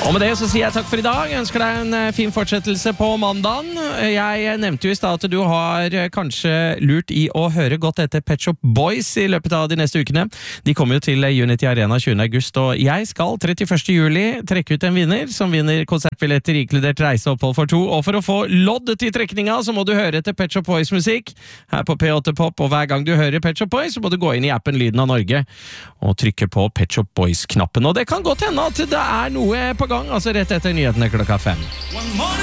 Og med det så sier jeg takk for i dag. Jeg ønsker deg en fin fortsettelse på mandagen. Jeg nevnte jo i stad at du har kanskje lurt i å høre godt etter Pet Shop Boys i løpet av de neste ukene. De kommer jo til Unity Arena 20. august, og jeg skal 31. juli trekke ut en vinner som vinner konsertbilletter inkludert reise og opphold for 2. Og for å få lodd til trekninga så må du høre etter Pet Shop Boys musikk her på P8 Pop, og hver gang du hører Pet Shop Boys så må du gå inn i appen Lyden av Norge og trykke på Pet Shop Boys-knappen. Og det kan godt hende at det er noe på gang, altså rett etter nyhetene klokka 5.